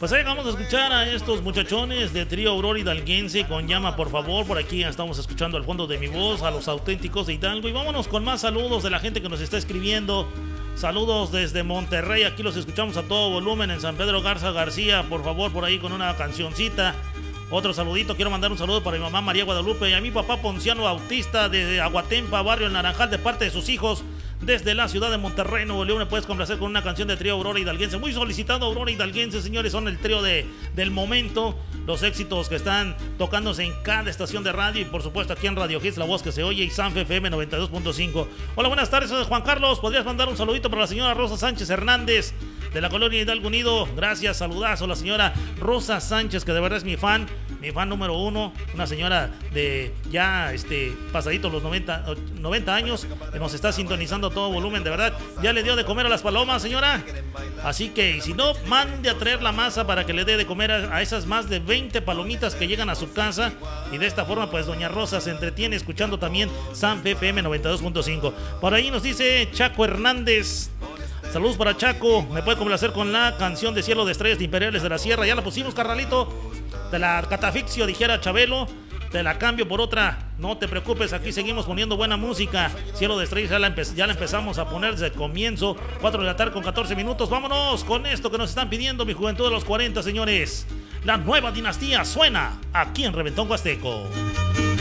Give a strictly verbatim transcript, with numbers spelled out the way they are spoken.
Pues ahí vamos a escuchar a estos muchachones de Trío Aurora Hidalguense con Llama por favor. Por aquí estamos escuchando al fondo de mi voz a los auténticos de Hidalgo. Y vámonos con más saludos de la gente que nos está escribiendo. Saludos desde Monterrey, aquí los escuchamos a todo volumen en San Pedro Garza García. Por favor, por ahí con una cancioncita. Otro saludito, quiero mandar un saludo para mi mamá María Guadalupe y a mi papá Ponciano Bautista de Aguatempa, barrio El Naranjal, de parte de sus hijos desde la ciudad de Monterrey, Nuevo León. Me puedes complacer con una canción de Trío Aurora Hidalguense, muy solicitado. Aurora Hidalguense, señores, son el trío de, del momento, los éxitos que están tocándose en cada estación de radio y por supuesto aquí en Radio Hits, la voz que se oye, y Sanfe F M noventa y dos punto cinco. Hola, buenas tardes, soy Juan Carlos. ¿Podrías mandar un saludito para la señora Rosa Sánchez Hernández de la colonia Hidalgo Unido? Gracias, saludazo a la señora Rosa Sánchez, que de verdad es mi fan, mi fan número uno, una señora de ya este pasadito los noventa, noventa años, que nos está sintonizando a todo volumen, de verdad. Ya le dio de comer a las palomas, señora. Así que, y si no, mande a traer la masa para que le dé de comer a, a esas más de veinte palomitas que llegan a su casa. Y de esta forma, pues, doña Rosa se entretiene escuchando también San F M noventa y dos punto cinco. Por ahí nos dice Chaco Hernández. Saludos para Chaco. Me puede complacer con la canción de Cielo de Estrellas de Imperiales de la Sierra. Ya la pusimos, carnalito. De la catafixio, dijera Chabelo. Te la cambio por otra. No te preocupes, aquí seguimos poniendo buena música. Cielo de Estrellas ya la, empe- ya la empezamos a poner desde el comienzo. cuatro de la tarde con catorce minutos. Vámonos con esto que nos están pidiendo, mi juventud de los cuarenta, señores. La nueva dinastía suena aquí en Reventón Huasteco.